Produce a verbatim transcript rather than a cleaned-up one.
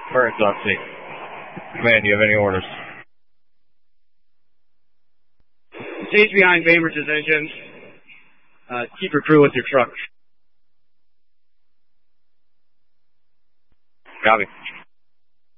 Birds on scene. Command, do you have any orders? Stage behind Bainbridge's engine. Uh, keep your crew with your truck. Copy.